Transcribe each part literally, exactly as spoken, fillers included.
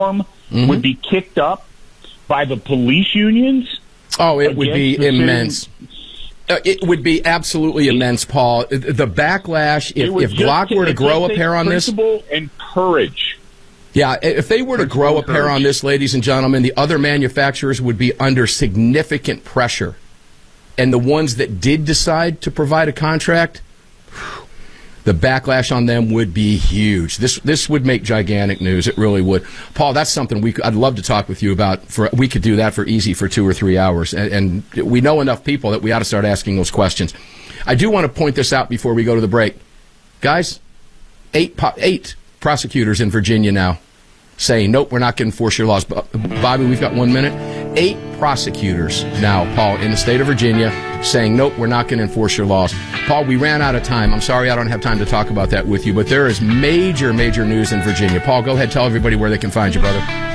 mm-hmm. would be kicked up by the police unions. Oh, it would be immense. Uh, it would be absolutely immense, Paul. The backlash, if, if Glock were to grow a pair on this. Principle and courage. Yeah, if they were to grow a pair on this, ladies and gentlemen, the other manufacturers would be under significant pressure. And the ones that did decide to provide a contract, the backlash on them would be huge. This this would make gigantic news. It really would. Paul, that's something we could, I'd love to talk with you about. For we could do that for easy for two or three hours. And, and we know enough people that we ought to start asking those questions. I do want to point this out before we go to the break. Guys, eight eight prosecutors in Virginia now saying, nope, we're not going to enforce your laws. Bobby, we've got one minute. Eight prosecutors now, Paul, in the state of Virginia saying, nope, we're not going to enforce your laws. Paul, we ran out of time. I'm sorry I don't have time to talk about that with you, but there is major, major news in Virginia. Paul, go ahead. Tell everybody where they can find you, brother.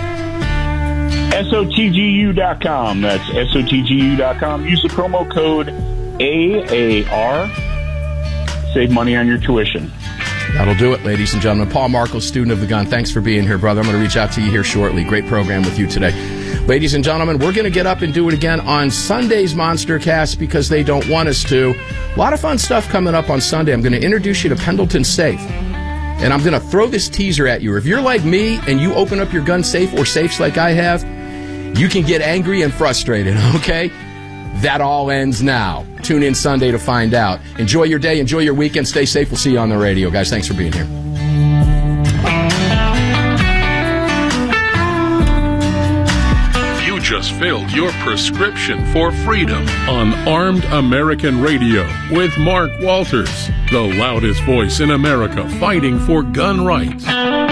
S O T G U dot com. That's S O T G U dot com. Use the promo code A A R. Save money on your tuition. That'll do it, ladies and gentlemen. Paul Markel, student of the gun. Thanks for being here, brother. I'm going to reach out to you here shortly. Great program with you today. Ladies and gentlemen, we're going to get up and do it again on Sunday's Monster Cast because they don't want us to. A lot of fun stuff coming up on Sunday. I'm going to introduce you to Pendleton Safe. And I'm going to throw this teaser at you. If you're like me and you open up your gun safe or safes like I have, you can get angry and frustrated, okay? That all ends now. Tune in Sunday to find out. Enjoy your day. Enjoy your weekend. Stay safe. We'll see you on the radio. Guys, thanks for being here. You just filled your prescription for freedom on Armed American Radio with Mark Walters, the loudest voice in America fighting for gun rights.